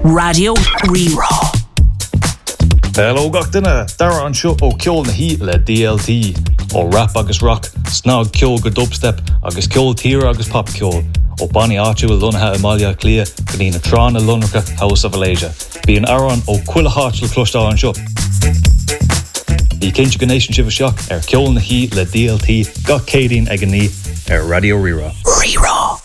Radio Rerá. Hello gach duine, dara an seo ó ceol na hí le DLT, ó rap agus rock, snog ceol go dubstep, agus ceol tíre agus pop ceol, ó Bonnie áitiúil lunathe Amalia Clia, go dtí na trán na Lunracha House of Alasia. Bí an aran ó cuile háitil clúistá an seo. Ní cinnte go nation sibh seach ceol na hí le DLT gach cédaoin ag an ní Radio Rerá. Rerá.